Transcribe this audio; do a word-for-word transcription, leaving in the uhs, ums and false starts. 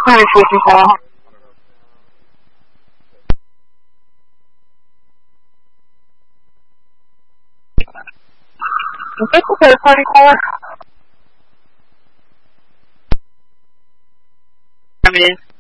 Clear fifty-four. Is this a third party caller? I mean,